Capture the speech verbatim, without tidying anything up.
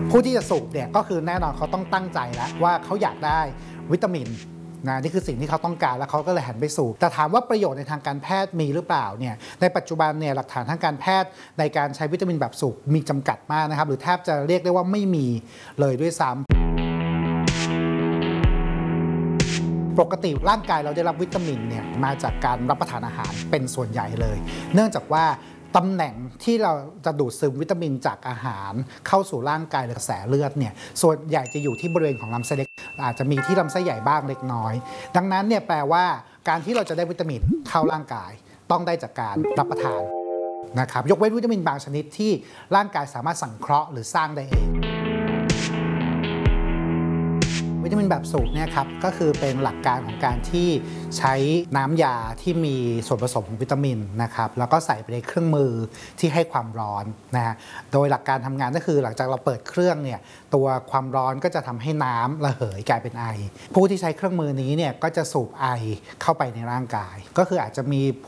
ผู้ที่จะสูบเนี่ยก็คือแน่นอนเขาต้องตั้งใจแล้วว่าเขาอยากได้วิตามินนะนี่คือสิ่งที่เขาต้องการแล้วเขาก็เลยหันไปสูบแต่ถามว่าประโยชน์ในทางการแพทย์มีหรือเปล่าเนี่ยในปัจจุบันเนี่ยหลักฐานทางการแพทย์ในการใช้วิตามินแบบสูบมีจำกัดมากนะครับหรือแทบจะเรียกได้ว่าไม่มีเลยด้วยซ้ำปกติร่างกายเราได้รับวิตามินเนี่ยมาจากการรับประทานอาหารเป็นส่วนใหญ่เลยเนื่องจากว่าตำแหน่งที่เราจะดูดซึมวิตามินจากอาหารเข้าสู่ร่างกายหรือกระแสเลือดเนี่ยส่วนใหญ่จะอยู่ที่บริเวณของลำไส้เล็กอาจจะมีที่ลำไส้ใหญ่บ้างเล็กน้อยดังนั้นเนี่ยแปลว่าการที่เราจะได้วิตามินเข้าร่างกายต้องได้จากการรับประทานนะครับยกเว้นวิตามินบางชนิดที่ร่างกายสามารถสังเคราะห์หรือสร้างได้เองวิตามินแบบสูบเนี่ยครับก็คือเป็นหลักการของการที่ใช้น้ำยาที่มีส่วนผสมของวิตามินนะครับแล้วก็ใส่ไปในเครื่องมือที่ให้ความร้อนนะฮะโดยหลักการทำงานก็คือหลังจากเราเปิดเครื่องเนี่ยตัวความร้อนก็จะทำให้น้ำระเหยกลายเป็นไอผู้ที่ใช้เครื่องมือนี้เนี่ยก็จะสูบไอเข้าไปในร่างกายก็คืออาจจะมี